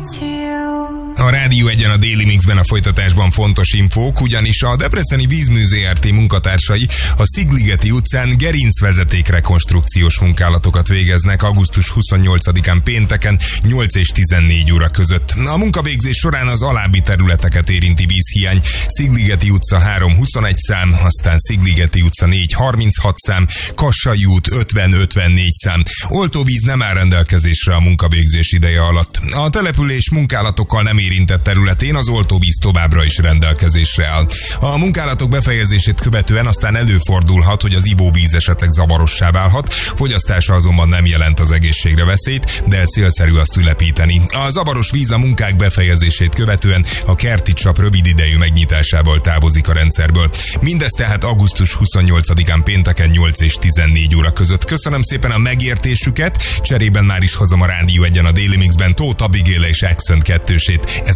A Rádió Egyen a Déli Mixben a folytatásban fontos infók, ugyanis a Debreceni Vízmű Zrt. Munkatársai a Szigligeti utcán gerincvezeték-rekonstrukciós munkálatokat végeznek augusztus 28-án pénteken 8 és 14 óra között. A munkavégzés során az alábbi területeket érinti vízhiány: Szigligeti utca 3-21 szám, aztán Szigligeti utca 4-36 szám, Kassai út 50-54 szám. Oltóvíz nem áll rendelkezésre a munkavégzés ideje alatt. A település munkálatokkal nem érintett területén az oltóvíz továbbra is rendelkezésre áll. A munkálatok befejezését követően aztán előfordulhat, hogy az ivóvíz esetleg zavarossá válhat, fogyasztása azonban nem jelent az egészségre veszélyt, de célszerű azt ülepíteni. A zavaros víz a munkák befejezését követően a kerti csap rövid idejű megnyitásával távozik a rendszerből. Mindez tehát augusztus 28-án pénteken 8 és 14 óra között. Köszönöm szépen a megértésüket, cserében már is hozom a Rádió Egyen a Déli Mixben Tóth Abigail és Accent kettősét.